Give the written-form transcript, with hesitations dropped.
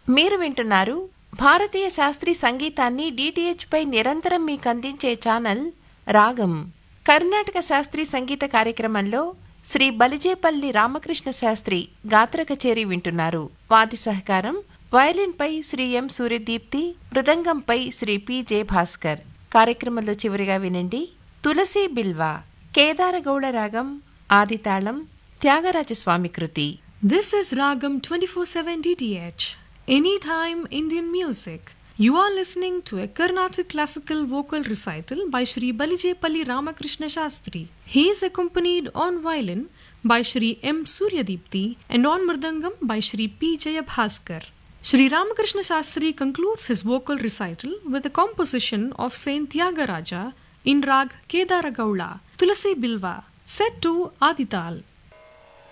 మీరు వింటున్నారు భారతీయ శాస్త్రీయ సంగీతాన్ని డిటిహెచ్ పై నిరంతరం మీకు అందించే ఛానల్ రాగం. కర్ణాటక శాస్త్రీయ సంగీత కార్యక్రమంలో శ్రీ బలిజేపల్లి రామకృష్ణ శాస్త్రి గాత్ర కచేరీ వింటున్నారు. వాద్య సహకారం వయలిన్ పై శ్రీ ఎం సూర్యదీప్తి, మృదంగంపై శ్రీ పి జె భాస్కర్. కార్యక్రమంలో చివరిగా వినండి తులసి బిల్వా, కేదారగౌడ రాగం, ఆదితాళం, త్యాగరాజస్వామి కృతి. This is Ragam 24/7 DTH. Anytime Indian music. You are listening to a Carnatic classical vocal recital by Shri Balijepalli Ramakrishna Shastri. He is accompanied on violin by Shri M. Suryadipti and on mridangam by Shri P. Jaya Bhaskar. Shri Ramakrishna Shastri concludes his vocal recital with a composition of Saint Tyagaraja in Rag Kedaragaula, Tulasi Bilva, set to Adital.